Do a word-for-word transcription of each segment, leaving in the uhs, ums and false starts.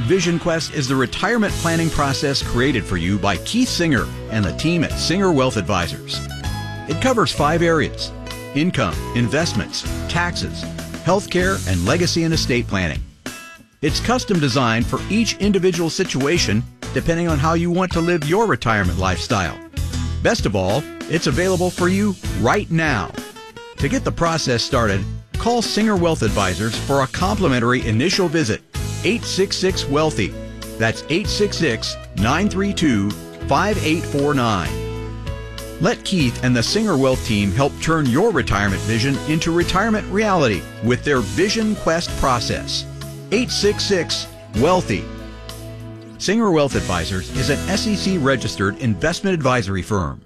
Vision Quest is the retirement planning process created for you by Keith Singer and the team at Singer Wealth Advisors. It covers five areas: income, investments, taxes, healthcare, and legacy and estate planning. It's custom designed for each individual situation depending on how you want to live your retirement lifestyle. Best of all, it's available for you right now. To get the process started, call Singer Wealth Advisors for a complimentary initial visit. eight six six, wealthy. That's eight six six, nine three two, five eight four nine. Let Keith and the Singer Wealth team help turn your retirement vision into retirement reality with their Vision Quest process. eight six six, wealthy. Singer Wealth Advisors is an S E C-registered investment advisory firm.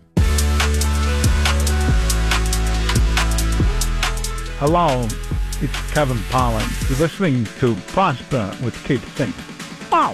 Hello, it's Kevin Pollins. You're listening to Prosper with Keith Singer. Wow.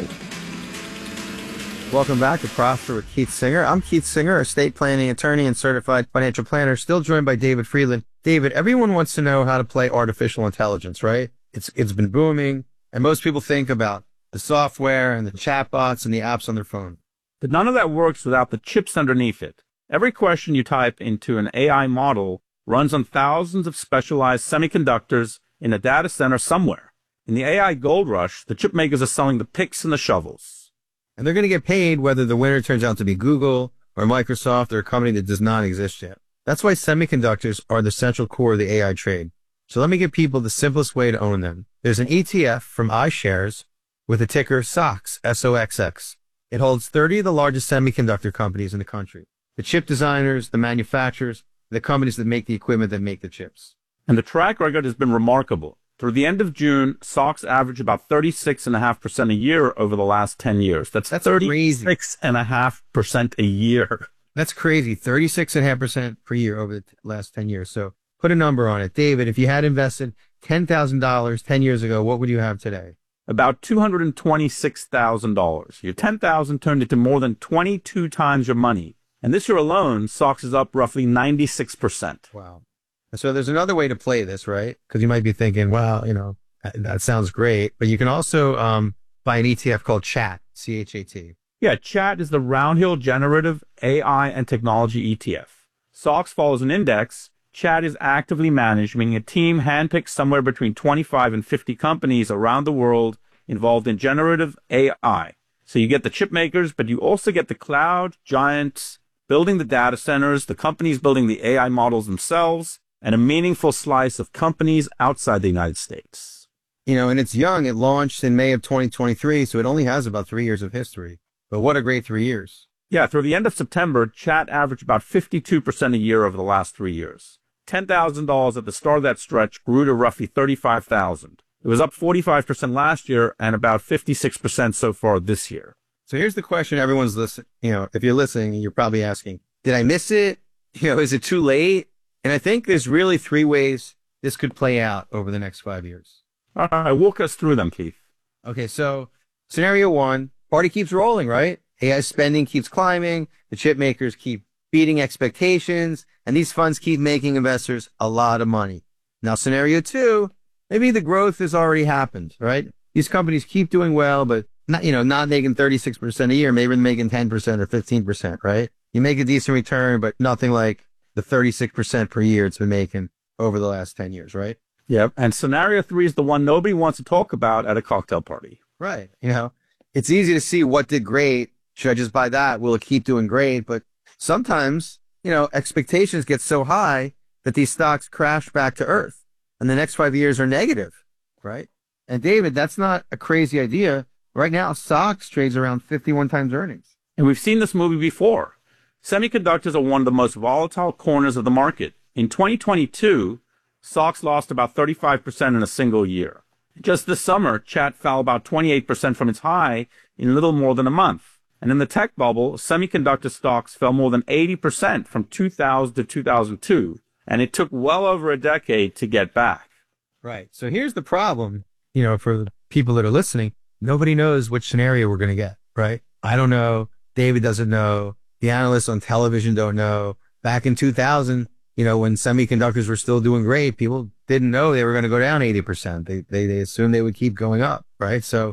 Welcome back to Prosper with Keith Singer. I'm Keith Singer, estate planning attorney and certified financial planner, still joined by David Friedland. David, everyone wants to know how to play artificial intelligence, right? It's It's been booming, and most people think about the software and the chatbots and the apps on their phone. But none of that works without the chips underneath it. Every question you type into an A I model runs on thousands of specialized semiconductors in a data center somewhere. In the A I gold rush, the chip makers are selling the picks and the shovels. And they're going to get paid whether the winner turns out to be Google or Microsoft or a company that does not exist yet. That's why semiconductors are the central core of the A I trade. So let me give people the simplest way to own them. There's an E T F from iShares with the ticker S O X, S O X X. It holds thirty of the largest semiconductor companies in the country. The chip designers, the manufacturers, the companies that make the equipment that make the chips. And the track record has been remarkable. Through the end of June, S O X averaged about thirty-six point five percent a year over the last ten years. That's, That's thirty-six point five percent a year. That's crazy. thirty-six point five percent per year over the t- last ten years. So put a number on it. David, if you had invested ten thousand dollars ten years ago, what would you have today? About two hundred twenty-six thousand dollars. Your ten thousand dollars turned into more than twenty-two times your money. And this year alone, S O X is up roughly ninety-six percent. Wow. So there's another way to play this, right? Because you might be thinking, well, you know, that, that sounds great. But you can also um, buy an E T F called CHAT, C H A T. Yeah, CHAT is the Roundhill Generative A I and Technology E T F. S O X follows an index. CHAT is actively managed, meaning a team handpicks somewhere between twenty-five and fifty companies around the world involved in generative A I. So you get the chip makers, but you also get the cloud giants building the data centers, the companies building the A I models themselves, and a meaningful slice of companies outside the United States. You know, and it's young. It launched in May of twenty twenty-three, so it only has about three years of history. But what a great three years. Yeah, through the end of September, CHAT averaged about fifty-two percent a year over the last three years. ten thousand dollars at the start of that stretch grew to roughly thirty-five thousand dollars. It was up forty-five percent last year and about fifty-six percent so far this year. So here's the question everyone's listening. You know, if you're listening, you're probably asking, did I miss it? You know, is it too late? And I think there's really three ways this could play out over the next five years. All right, walk us through them, Keith. Okay, so scenario one, party keeps rolling, right? A I spending keeps climbing. The chip makers keep beating expectations, and these funds keep making investors a lot of money. Now, scenario two, maybe the growth has already happened, right? These companies keep doing well, but not, you know, not making thirty-six percent a year. Maybe they're making ten percent or fifteen percent, right? You make a decent return, but nothing like the thirty-six percent per year it's been making over the last ten years, right? Yep. And scenario three is the one nobody wants to talk about at a cocktail party. Right. You know, it's easy to see what did great. Should I just buy that? Will it keep doing great? But sometimes, you know, expectations get so high that these stocks crash back to earth and the next five years are negative, right? And David, that's not a crazy idea. Right now, S O X trades around fifty-one times earnings. And we've seen this movie before. Semiconductors are one of the most volatile corners of the market. In twenty twenty-two, S O X lost about thirty-five percent in a single year. Just this summer, CHAT fell about twenty-eight percent from its high in little more than a month. And in the tech bubble, semiconductor stocks fell more than eighty percent from two thousand to two thousand two, and it took well over a decade to get back. Right. So here's the problem, you know, for the people that are listening. Nobody knows which scenario we're going to get, right? I don't know. David doesn't know. The analysts on television don't know. Back in two thousand, you know, when semiconductors were still doing great, people didn't know they were going to go down eighty percent. They, they, they assumed they would keep going up, right? So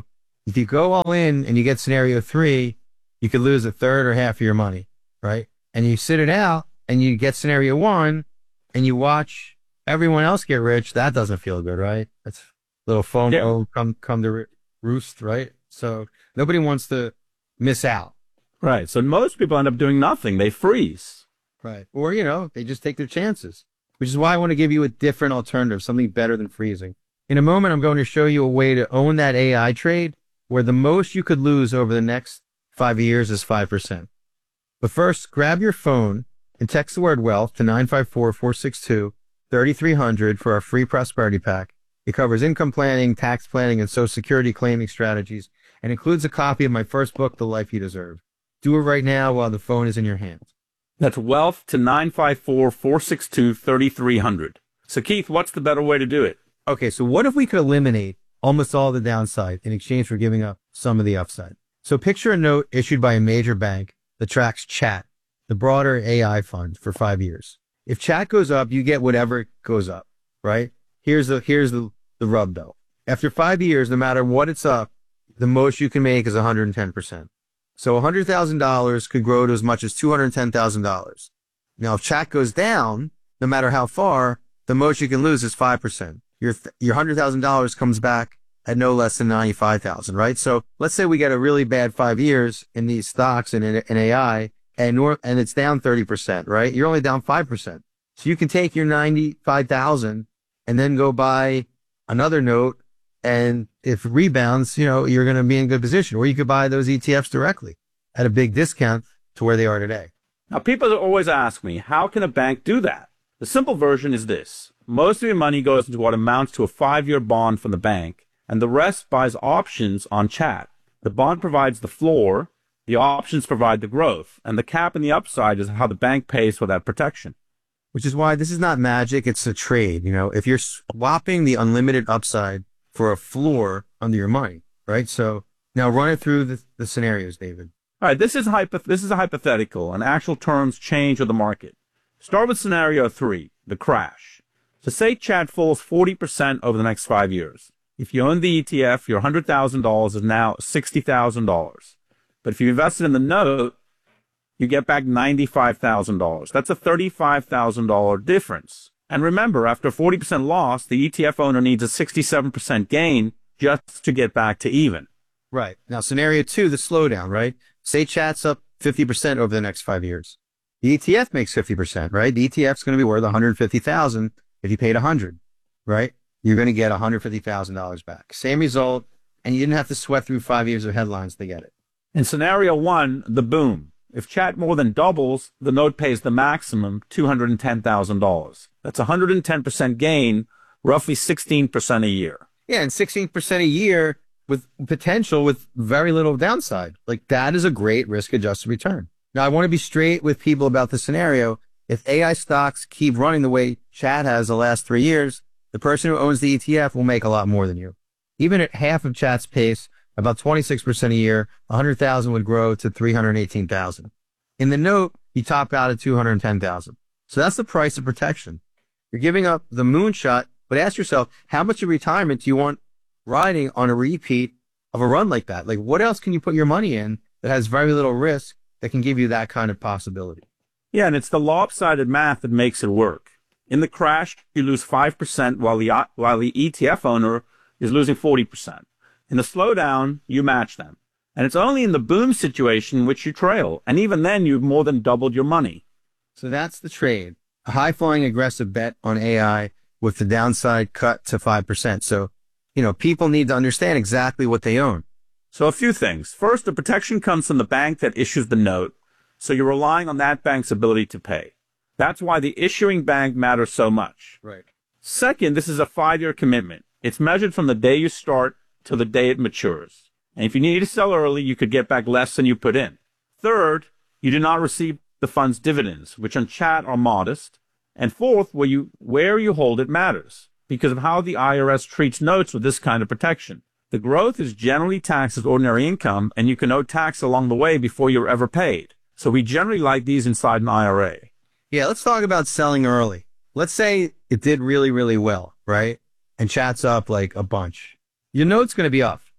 If you go all in and you get scenario three, you could lose a third or half of your money, right? And you sit it out and you get scenario one and you watch everyone else get rich. That doesn't feel good, right? That's a little FOMO Yeah. come, come to ro- roost, right? So nobody wants to miss out. Right. So most people end up doing nothing. They freeze. Right. Or, you know, they just take their chances, which is why I want to give you a different alternative, something better than freezing. In a moment, I'm going to show you a way to own that A I trade where the most you could lose over the next five years is five percent. But first, grab your phone and text the word wealth to nine five four, four six two, three three zero zero for our free prosperity pack. It covers income planning, tax planning, and Social Security claiming strategies, and includes a copy of my first book, The Life You Deserve. Do it right now while the phone is in your hands. That's wealth to nine five four, four six two, three three zero zero. So Keith, what's the better way to do it? Okay, so what if we could eliminate almost all the downside in exchange for giving up some of the upside? So picture a note issued by a major bank that tracks Chat, the broader A I fund, for five years. If Chat goes up, you get whatever goes up, right? Here's the here's the, the rub though. After five years, no matter what it's up, the most you can make is one hundred ten percent. So one hundred thousand dollars could grow to as much as two hundred ten thousand dollars. Now, if Chat goes down, no matter how far, the most you can lose is five percent. Your your one hundred thousand dollars comes back at no less than ninety-five thousand dollars, right? So let's say we get a really bad five years in these stocks and in, in A I, and nor, and it's down thirty percent, right? You're only down five percent. So you can take your ninety-five thousand dollars and then go buy another note, and if it rebounds, you know, you're going to be in good position. Or you could buy those E T Fs directly at a big discount to where they are today. Now, people always ask me, how can a bank do that? The simple version is this. Most of your money goes into what amounts to a five-year bond from the bank, and the rest buys options on Chat. The bond provides the floor, the options provide the growth, and the cap and the upside is how the bank pays for that protection. Which is why this is not magic, it's a trade. You know, if you're swapping the unlimited upside for a floor under your money, right? So now run it through the, the scenarios, David. All right, this is hypo- this is a hypothetical, and actual terms change with the market. Start with scenario three, the crash. So say Chat falls forty percent over the next five years. If you own the E T F, your one hundred thousand dollars is now sixty thousand dollars. But if you invested in the note, you get back ninety-five thousand dollars. That's a thirty-five thousand dollars difference. And remember, after a forty percent loss, the E T F owner needs a sixty-seven percent gain just to get back to even. Right. Now, scenario two, the slowdown, right? Say Chat's up fifty percent over the next five years. The E T F makes fifty percent, right? The E T F's going to be worth one hundred fifty thousand dollars if you paid one hundred, right? You're going to get one hundred fifty thousand dollars back. Same result, and you didn't have to sweat through five years of headlines to get it. In scenario one, the boom. If Chat more than doubles, the note pays the maximum, two hundred ten thousand dollars. That's a one hundred ten percent gain, roughly sixteen percent a year. Yeah, and sixteen percent a year with potential with very little downside. Like, that is a great risk-adjusted return. Now, I want to be straight with people about the scenario. If A I stocks keep running the way Chat has the last three years, the person who owns the E T F will make a lot more than you. Even at half of Chat's pace, about twenty-six percent a year, one hundred thousand would grow to three hundred eighteen thousand. In the note, you top out at two hundred ten thousand. So that's the price of protection. You're giving up the moonshot, but ask yourself, how much of retirement do you want riding on a repeat of a run like that? Like, what else can you put your money in that has very little risk that can give you that kind of possibility? Yeah, and it's the lopsided math that makes it work. In the crash, you lose five percent while the, while the E T F owner is losing forty percent. In the slowdown, you match them. And it's only in the boom situation in which you trail. And even then, you've more than doubled your money. So that's the trade. A high-flying aggressive bet on A I with the downside cut to five percent. So, you know, people need to understand exactly what they own. So a few things. First, the protection comes from the bank that issues the note. So you're relying on that bank's ability to pay. That's why the issuing bank matters so much. Right. Second, this is a five-year commitment. It's measured from the day you start till the day it matures. And if you need to sell early, you could get back less than you put in. Third, you do not receive the fund's dividends, which on Chat are modest. And fourth, where you, where you hold it matters because of how the I R S treats notes with this kind of protection. The growth is generally taxed as ordinary income, and you can owe tax along the way before you're ever paid. So we generally like these inside an I R A. Yeah, let's talk about selling early. Let's say it did really, really well, right? And Chat's up like a bunch. Your note's going to be up.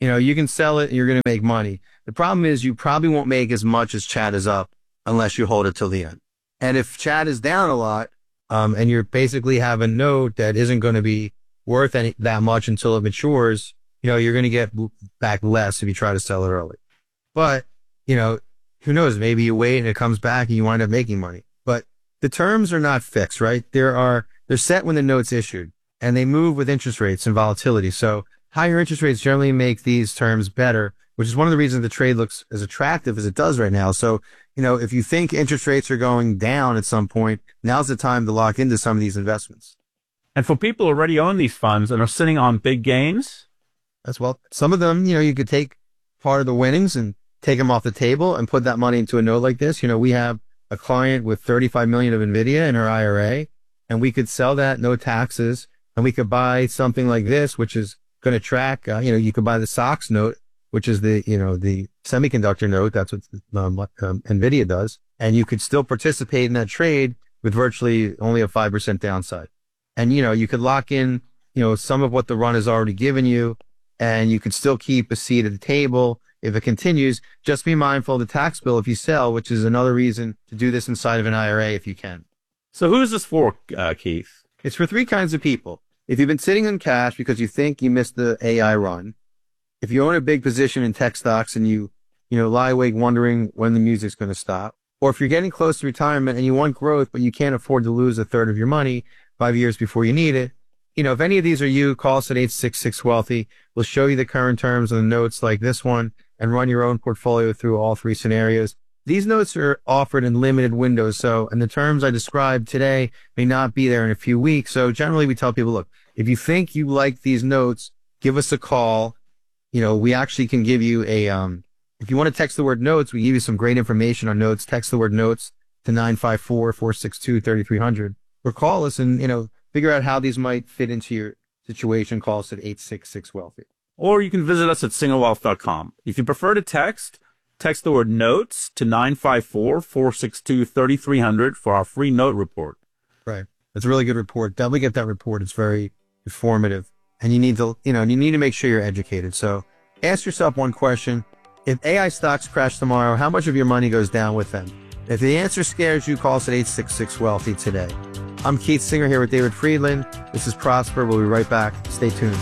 You know, you can sell it and you're going to make money. The problem is you probably won't make as much as Chad is up unless you hold it till the end. And if Chad is down a lot, um, and you're basically have a note that isn't going to be worth any that much until it matures, you know, you're going to get back less if you try to sell it early. But, you know, who knows? Maybe you wait and it comes back and you wind up making money. But the terms are not fixed, right? There are, they're set when the note's issued and they move with interest rates and volatility. So higher interest rates generally make these terms better, which is one of the reasons the trade looks as attractive as it does right now. So, you know, if you think interest rates are going down at some point, now's the time to lock into some of these investments. And for people who already own these funds and are sitting on big gains, as well, some of them, you know, you could take part of the winnings and take them off the table and put that money into a note like this. You know, we have a client with thirty-five million of NVIDIA in her I R A, and we could sell that, no taxes, and we could buy something like this, which is going to track, uh, you know, you could buy the S O X note, which is the, you know, the semiconductor note. That's what um, um, NVIDIA does. And you could still participate in that trade with virtually only a five percent downside. And, you know, you could lock in, you know, some of what the run has already given you, and you could still keep a seat at the table. If it continues, just be mindful of the tax bill if you sell, which is another reason to do this inside of an I R A if you can. So who is this for, uh, Keith? It's for three kinds of people. If you've been sitting in cash because you think you missed the A I run, if you own a big position in tech stocks and you, you know, lie awake wondering when the music's going to stop, or if you're getting close to retirement and you want growth, but you can't afford to lose a third of your money five years before you need it, you know, if any of these are you, call us at eight six six wealthy. We'll show you the current terms of the notes like this one and run your own portfolio through all three scenarios. These notes are offered in limited windows. So, and the terms I described today may not be there in a few weeks. So generally we tell people, look, if you think you like these notes, give us a call. You know, we actually can give you a, um, if you want to text the word notes, we give you some great information on notes. Text the word notes to nine five four, four six two, three three zero zero or call us and, you know, figure out how these might fit into your situation. Call us at eight six six wealthy. Or you can visit us at singer wealth dot com. If you prefer to text, text the word notes to nine five four, four six two, three three zero zero for our free note report. Right. It's a really good report. Definitely get that report. It's very informative. And you need to, you know, you need to make sure you're educated. So ask yourself one question. If A I stocks crash tomorrow, how much of your money goes down with them? If the answer scares you, call us at eight six six wealthy today. I'm Keith Singer here with David Friedland. This is Prosper. We'll be right back. Stay tuned.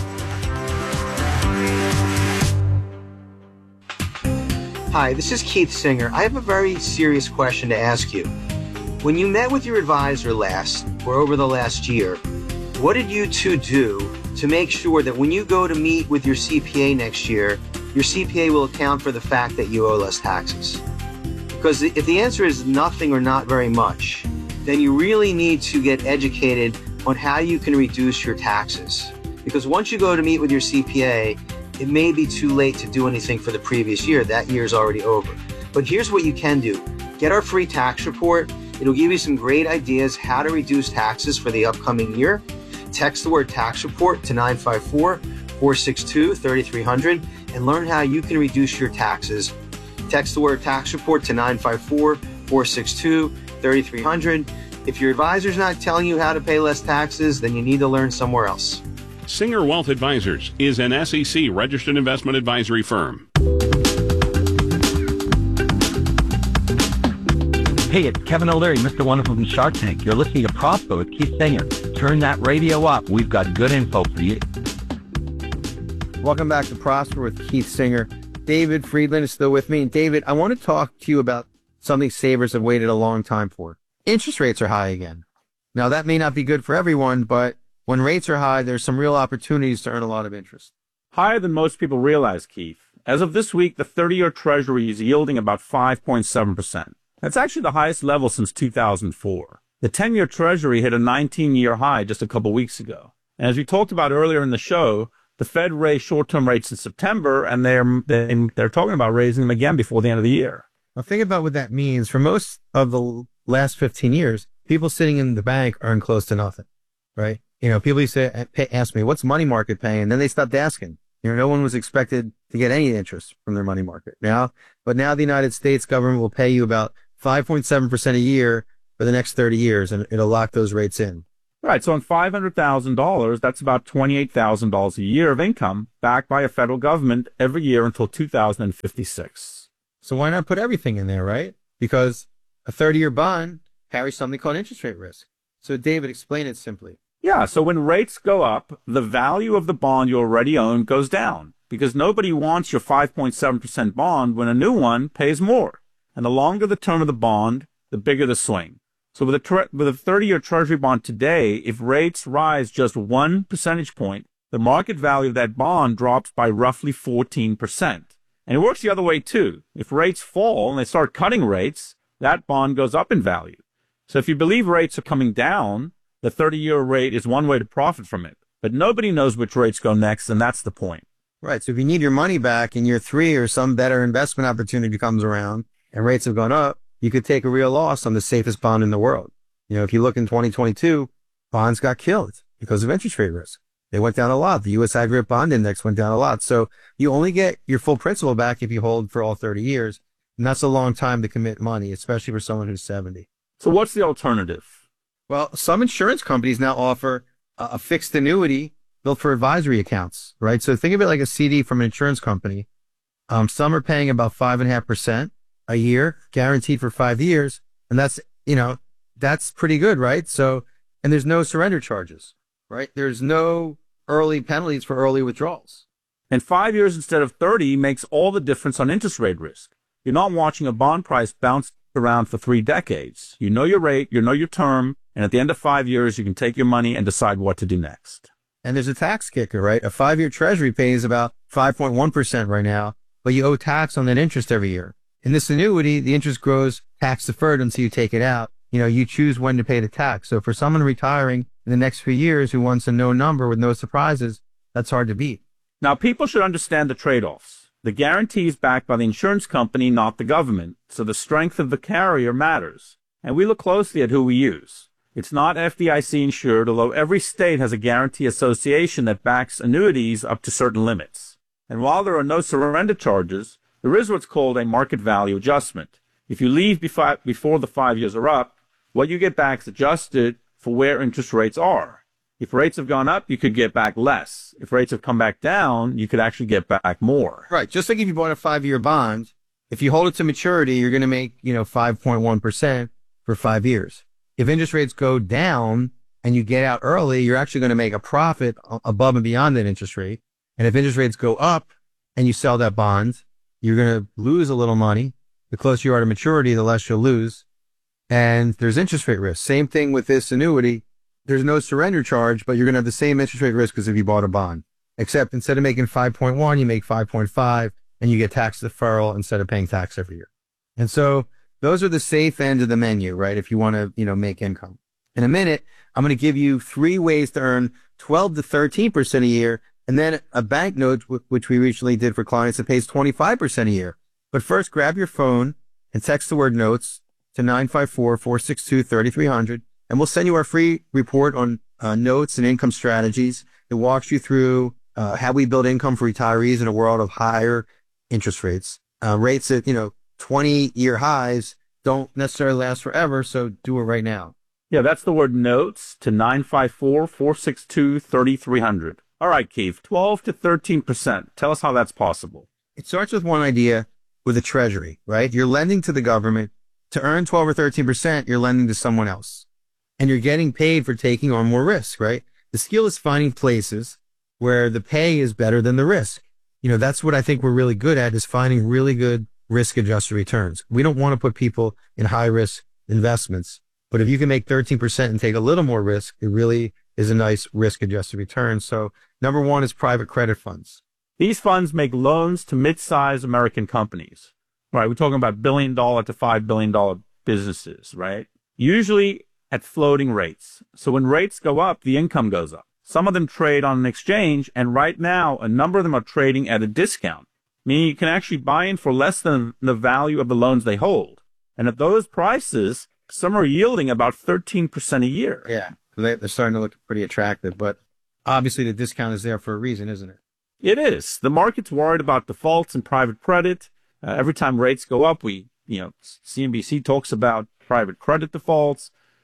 Hi, this is Keith Singer. I have a very serious question to ask you. When you met with your advisor last, or over the last year, what did you two do to make sure that when you go to meet with your C P A next year, your C P A will account for the fact that you owe less taxes? Because if the answer is nothing or not very much, then you really need to get educated on how you can reduce your taxes. Because once you go to meet with your C P A, it may be too late to do anything for the previous year. That year's already over. But here's what you can do. Get our free tax report. It'll give you some great ideas how to reduce taxes for the upcoming year. Text the word tax report to nine five four, four six two, three three zero zero and learn how you can reduce your taxes. Text the word tax report to nine five four, four six two, three three zero zero. If your advisor's not telling you how to pay less taxes, then you need to learn somewhere else. Singer Wealth Advisors is an S E C registered investment advisory firm. Hey, it's Kevin O'Leary, Mister Wonderful from Shark Tank. You're listening to Prosper with Keith Singer. Turn that radio up. We've got good info for you. Welcome back to Prosper with Keith Singer. David Friedland is still with me. And David, I want to talk to you about something savers have waited a long time for. Interest rates are high again. Now, that may not be good for everyone, but when rates are high, there's some real opportunities to earn a lot of interest. Higher than most people realize, Keith. As of this week, the thirty-year Treasury is yielding about five point seven percent. That's actually the highest level since two thousand four. The ten-year Treasury hit a nineteen-year high just a couple weeks ago. And as we talked about earlier in the show, the Fed raised short-term rates in September, and they're, they're talking about raising them again before the end of the year. Now, think about what that means. For most of the last fifteen years, people sitting in the bank earn close to nothing, right? You know, people used to ask me, what's money market paying? And then they stopped asking. You know, no one was expected to get any interest from their money market now. But now the United States government will pay you about five point seven percent a year for the next thirty years, and it'll lock those rates in. Right. So on five hundred thousand dollars, that's about twenty-eight thousand dollars a year of income backed by a federal government every year until two thousand fifty-six. So why not put everything in there, right? Because a thirty-year bond carries something called interest rate risk. So David, explain it simply. Yeah. So when rates go up, the value of the bond you already own goes down because nobody wants your five point seven percent bond when a new one pays more. And the longer the term of the bond, the bigger the swing. So with a, tre- with a thirty-year Treasury bond today, if rates rise just one percentage point, the market value of that bond drops by roughly fourteen percent. And it works the other way too. If rates fall and they start cutting rates, that bond goes up in value. So if you believe rates are coming down, the thirty-year rate is one way to profit from it. But nobody knows which rates go next, and that's the point. Right. So if you need your money back in year three or some better investment opportunity comes around and rates have gone up, you could take a real loss on the safest bond in the world. You know, if you look in twenty twenty-two, bonds got killed because of interest rate risk. They went down a lot. The U S Aggregate Bond Index went down a lot. So you only get your full principal back if you hold for all thirty years. And that's a long time to commit money, especially for someone who's seventy. So what's the alternative? Well, some insurance companies now offer a, a fixed annuity built for advisory accounts, right? So think of it like a C D from an insurance company. Um, some are paying about five and a half percent a year, guaranteed for five years. And that's, you know, that's pretty good, right? So, and there's no surrender charges, right? There's no early penalties for early withdrawals. And five years instead of thirty makes all the difference on interest rate risk. You're not watching a bond price bounce around for three decades. You know your rate, you know your term, and at the end of five years, you can take your money and decide what to do next. And there's a tax kicker, right? A five-year treasury pays about five point one percent right now, but you owe tax on that interest every year. In this annuity, the interest grows tax deferred until you take it out. You know, you choose when to pay the tax. So for someone retiring in the next few years who wants a known number with no surprises, that's hard to beat. Now, people should understand the trade-offs. The guarantee is backed by the insurance company, not the government. So the strength of the carrier matters. And we look closely at who we use. It's not F D I C insured, although every state has a guarantee association that backs annuities up to certain limits. And while there are no surrender charges, there is what's called a market value adjustment. If you leave before, before the five years are up, what you get back is adjusted for where interest rates are. If rates have gone up, you could get back less. If rates have come back down, you could actually get back more. Right. Just like if you bought a five-year bond, if you hold it to maturity, you're going to make, you know, five point one percent for five years. If interest rates go down and you get out early, you're actually going to make a profit above and beyond that interest rate. And if interest rates go up and you sell that bond, you're going to lose a little money. The closer you are to maturity, the less you'll lose. And there's interest rate risk. Same thing with this annuity. There's no surrender charge, but you're going to have the same interest rate risk as if you bought a bond. Except instead of making five point one, you make five point five, and you get tax deferral instead of paying tax every year. And so those are the safe end of the menu, right? If you want to, you know, make income. In a minute, I'm going to give you three ways to earn twelve to thirteen percent a year, and then a bank note, which we recently did for clients that pays twenty-five percent a year. But first, grab your phone and text the word notes to nine five four, four six two, three three zero zero, and we'll send you our free report on uh, notes and income strategies. It walks you through uh, how we build income for retirees in a world of higher interest rates. Uh, rates at, you know, twenty-year highs don't necessarily last forever, so do it right now. Yeah, that's the word notes to nine five four, four six two, three three zero zero. All right, Keith, twelve to thirteen percent. Tell us how that's possible. It starts with one idea with a treasury, right? You're lending to the government. To earn twelve or thirteen percent, you're lending to someone else. And you're getting paid for taking on more risk, right? The skill is finding places where the pay is better than the risk. You know, that's what I think we're really good at, is finding really good risk-adjusted returns. We don't want to put people in high-risk investments. But if you can make thirteen percent and take a little more risk, it really is a nice risk-adjusted return. So number one is private credit funds. These funds make loans to mid-sized American companies. Right, we're talking about billion dollar to five billion dollar businesses, right? Usually at floating rates. So when rates go up, the income goes up. Some of them trade on an exchange, and right now, a number of them are trading at a discount, meaning you can actually buy in for less than the value of the loans they hold. And at those prices, some are yielding about thirteen percent a year. Yeah, they're starting to look pretty attractive, but obviously the discount is there for a reason, isn't it? It is. The market's worried about defaults and private credit. Uh, every time rates go up, we, you know, C N B C talks about private credit defaults.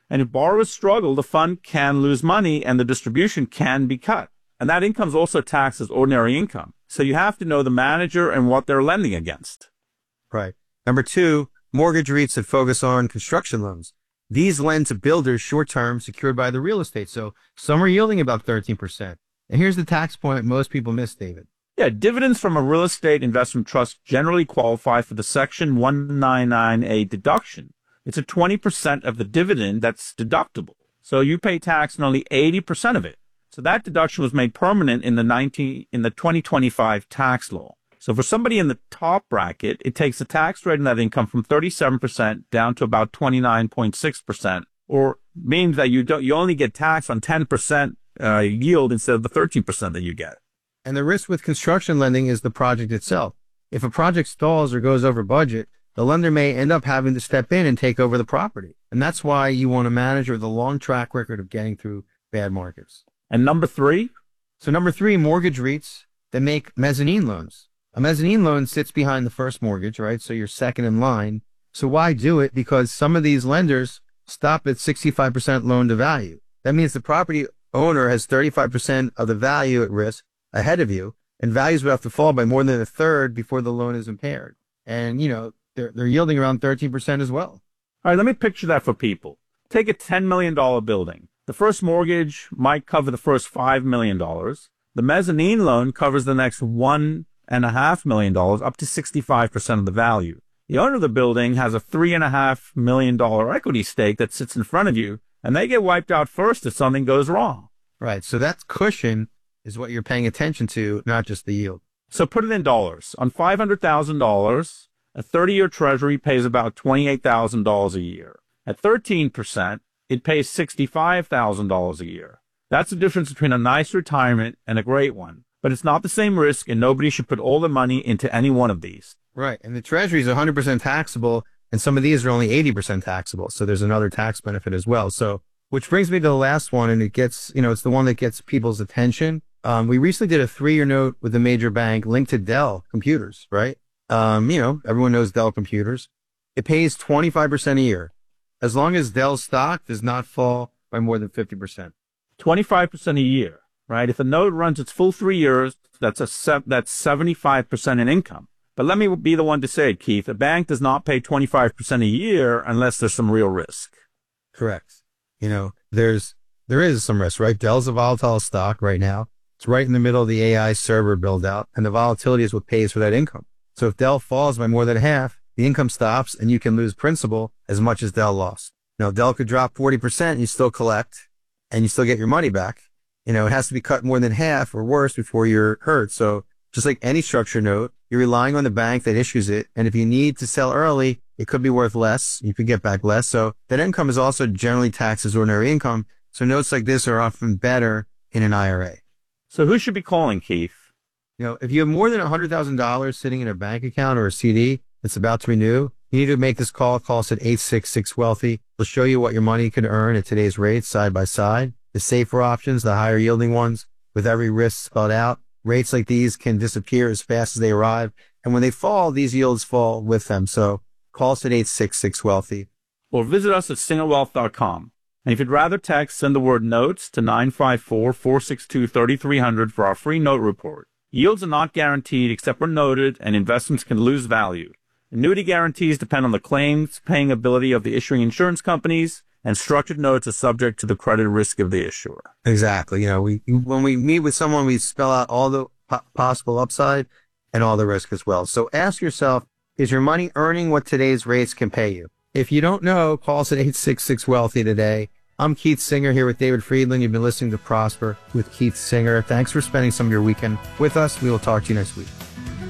And if borrowers struggle, the fund can lose money and the distribution can be cut. And that income is also taxed as ordinary income. So you have to know the manager and what they're lending against. Right. Number two, mortgage REITs that focus on construction loans. These lend to builders short-term secured by the real estate. So some are yielding about thirteen percent. And here's the tax point most people miss, David. Yeah, dividends from a real estate investment trust generally qualify for the Section one ninety-nine A deduction. It's a twenty percent of the dividend that's deductible. So you pay tax on only eighty percent of it. So that deduction was made permanent in the nineteen in the twenty twenty-five tax law. So for somebody in the top bracket, it takes the tax rate on that income from thirty-seven percent down to about twenty-nine point six percent, or means that you don't you only get taxed on ten percent uh, yield instead of the thirteen percent that you get. And the risk with construction lending is the project itself. If a project stalls or goes over budget, the lender may end up having to step in and take over the property. And that's why you want a manager with a long track record of getting through bad markets. And number three? So number three, mortgage REITs that make mezzanine loans. A mezzanine loan sits behind the first mortgage, right? So you're second in line. So why do it? Because some of these lenders stop at sixty-five percent loan to value. That means the property owner has thirty-five percent of the value at risk ahead of you, and values would have to fall by more than a third before the loan is impaired. And, you know, they're, they're yielding around thirteen percent as well. All right, let me picture that for people. Take a ten million dollars building. The first mortgage might cover the first five million dollars. The mezzanine loan covers the next one and a half million dollars, up to sixty-five percent of the value. The owner of the building has a three and a half million dollar equity stake that sits in front of you, and they get wiped out first if something goes wrong. Right. So that cushion is what you're paying attention to, not just the yield. So put it in dollars. On five hundred thousand dollars, a thirty-year treasury pays about twenty-eight thousand dollars a year. At thirteen percent, it pays sixty-five thousand dollars a year. That's the difference between a nice retirement and a great one. But it's not the same risk, and nobody should put all their money into any one of these. Right. And the treasury is one hundred percent taxable, and some of these are only eighty percent taxable. So there's another tax benefit as well. So, which brings me to the last one, and it gets, you know, it's the one that gets people's attention. Um, we recently did a three-year note with a major bank linked to Dell Computers, right? Um, you know, everyone knows Dell Computers. It pays twenty-five percent a year, as long as Dell's stock does not fall by more than fifty percent. twenty-five percent a year. Right? If a note runs its full three years, that's a se- that's seventy-five percent in income. But let me be the one to say it, Keith. A bank does not pay twenty-five percent a year unless there's some real risk. Correct. You know, there's, there is some risk, right? Dell's a volatile stock right now. It's right in the middle of the A I server build out, and the volatility is what pays for that income. So if Dell falls by more than half, the income stops and you can lose principal as much as Dell lost. Now, Dell could drop forty percent and you still collect and you still get your money back. You know, it has to be cut more than half or worse before you're hurt. So just like any structured note, you're relying on the bank that issues it. And if you need to sell early, it could be worth less. You could get back less. So that income is also generally taxed as ordinary income. So notes like this are often better in an I R A. So who should be calling, Keith? You know, if you have more than one hundred thousand dollars sitting in a bank account or a C D that's about to renew, you need to make this call. Call us at eight six six wealthy. We'll show you what your money can earn at today's rates side by side. The safer options, the higher yielding ones, with every risk spelled out. Rates like these can disappear as fast as they arrive. And when they fall, these yields fall with them. So call us at eight six six wealthy. Or visit us at singer wealth dot com. And if you'd rather text, send the word notes to nine five four, four six two, three three zero zero for our free note report. Yields are not guaranteed except where noted, and investments can lose value. Annuity guarantees depend on the claims paying ability of the issuing insurance companies, and structured notes are subject to the credit risk of the issuer. Exactly. You know, we when we meet with someone, we spell out all the po- possible upside and all the risk as well. So ask yourself, is your money earning what today's rates can pay you? If you don't know, call us at eight six six wealthy today. I'm Keith Singer here with David Friedland. You've been listening to Prosper with Keith Singer. Thanks for spending some of your weekend with us. We will talk to you next week.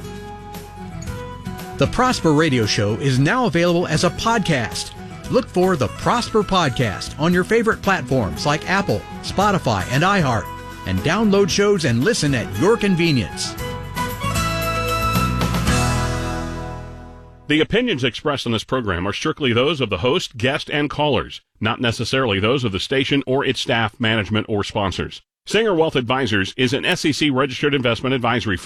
The Prosper Radio Show is now available as a podcast. Look for the Prosper Podcast on your favorite platforms like Apple, Spotify, and iHeart, and download shows and listen at your convenience. The opinions expressed on this program are strictly those of the host, guest, and callers, not necessarily those of the station or its staff, management, or sponsors. Singer Wealth Advisors is an S E C registered investment advisory firm.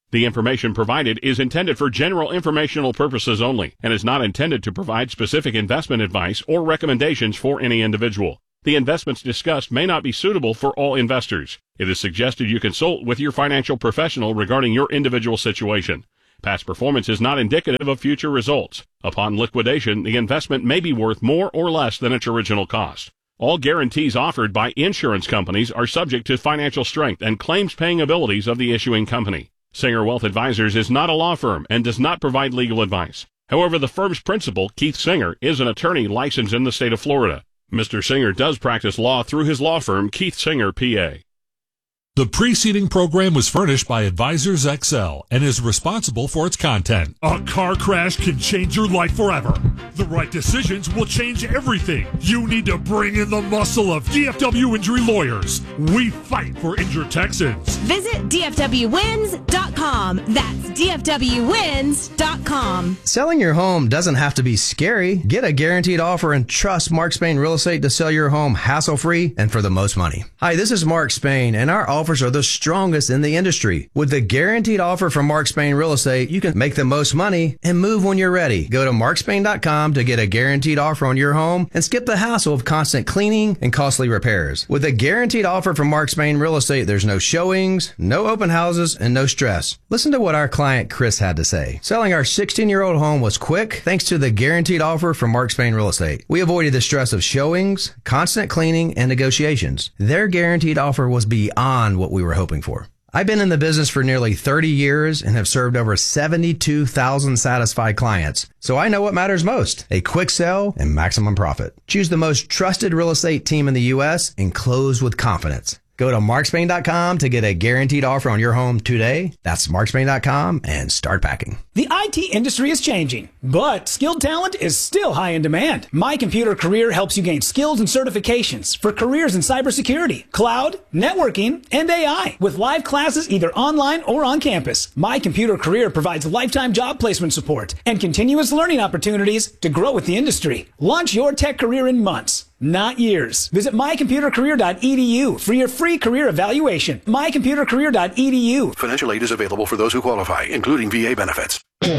The information provided is intended for general informational purposes only and is not intended to provide specific investment advice or recommendations for any individual. The investments discussed may not be suitable for all investors. It is suggested you consult with your financial professional regarding your individual situation. Past performance is not indicative of future results. Upon liquidation, the investment may be worth more or less than its original cost. All guarantees offered by insurance companies are subject to financial strength and claims-paying abilities of the issuing company. Singer Wealth Advisors is not a law firm and does not provide legal advice. However, the firm's principal, Keith Singer, is an attorney licensed in the state of Florida. Mister Singer does practice law through his law firm, Keith Singer, P A. The preceding program was furnished by Advisors X L and is responsible for its content. A car crash can change your life forever. The right decisions will change everything. You need to bring in the muscle of D F W Injury Lawyers. We fight for injured Texans. Visit D F W wins dot com. That's D F W wins dot com. Selling your home doesn't have to be scary. Get a guaranteed offer and trust Mark Spain Real Estate to sell your home hassle-free and for the most money. Hi, this is Mark Spain, and our offer Offers are the strongest in the industry. With the guaranteed offer from Mark Spain Real Estate, you can make the most money and move when you're ready. Go to mark spain dot com to get a guaranteed offer on your home and skip the hassle of constant cleaning and costly repairs. With a guaranteed offer from Mark Spain Real Estate, there's no showings, no open houses, and no stress. Listen to what our client Chris had to say. Selling our sixteen-year-old home was quick thanks to the guaranteed offer from Mark Spain Real Estate. We avoided the stress of showings, constant cleaning, and negotiations. Their guaranteed offer was beyond what we were hoping for. I've been in the business for nearly thirty years and have served over seventy-two thousand satisfied clients. So I know what matters most: a quick sell and maximum profit. Choose the most trusted real estate team in the U S and close with confidence. Go to mark spain dot com to get a guaranteed offer on your home today. That's mark spain dot com and start packing. The I T industry is changing, but skilled talent is still high in demand. My Computer Career helps you gain skills and certifications for careers in cybersecurity, cloud, networking, and A I. With live classes either online or on campus, My Computer Career provides lifetime job placement support and continuous learning opportunities to grow with the industry. Launch your tech career in months, not years. Visit my computer career dot e d u for your free career evaluation. my computer career dot e d u. Financial aid is available for those who qualify, including V A benefits.